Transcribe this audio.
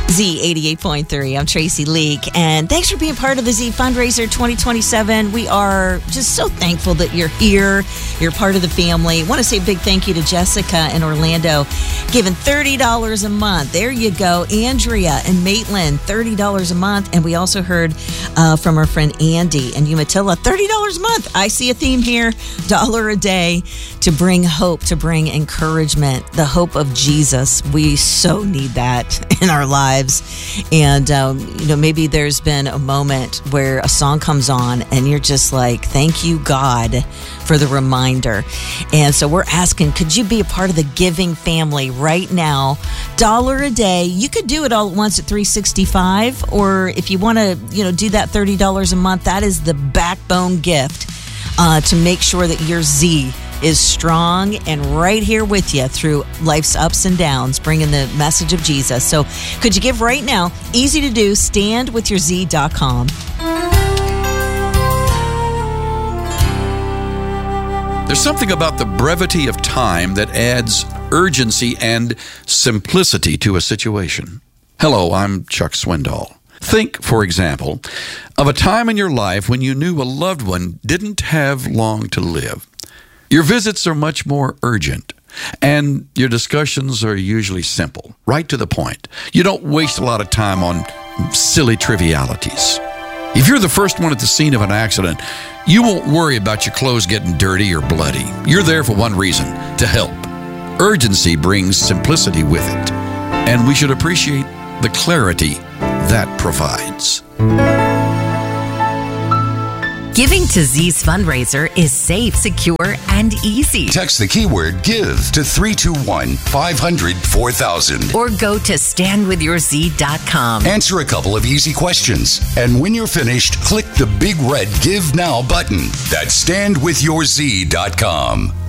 Z88.3. I'm Tracy Leake, and thanks for being part of the Z Fundraiser 2027. We are just so thankful that you're here. You're part of the family. Want to say a big thank you to Jessica in Orlando, giving $30 a month. There you go. Andrea and Maitland, $30 a month. And we also heard from our friend Andy and Umatilla, $30 a month. I see a theme here. $1 a day to bring hope, to bring encouragement, the hope of Jesus. We so need that in our lives. And, maybe there's been a moment where a song comes on and you're just like, thank you, God, for the reminder. And so we're asking, could you be a part of the giving family right now? $1 a day. You could do it all at once at $365, or if you want to, do that $30 a month, that is the backbone gift to make sure that your Z is strong and right here with you through life's ups and downs, bringing the message of Jesus. So could you give right now? Easy to do. StandWithYourZ.com. There's something about the brevity of time that adds urgency and simplicity to a situation. Hello, I'm Chuck Swindoll. Think, for example, of a time in your life when you knew a loved one didn't have long to live. Your visits are much more urgent, and your discussions are usually simple, right to the point. You don't waste a lot of time on silly trivialities. If you're the first one at the scene of an accident, you won't worry about your clothes getting dirty or bloody. You're there for one reason, to help. Urgency brings simplicity with it, and we should appreciate the clarity that provides. Giving to Z's fundraiser is safe, secure, and easy. Text the keyword GIVE to 321-500-4000. Or go to StandWithYourZ.com. Answer a couple of easy questions. And when you're finished, click the big red Give Now button. That's StandWithYourZ.com.